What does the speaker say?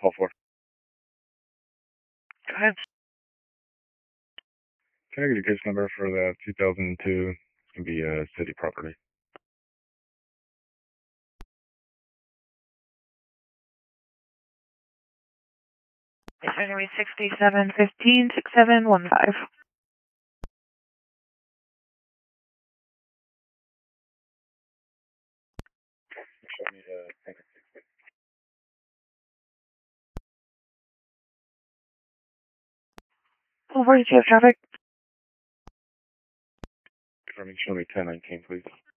Call 4. Go ahead. Can I get a case number for the 2002? It's going to be a city property. It's going to be 6715-6715. Show me the payment. Over to you, traffic. Show me 1019, please.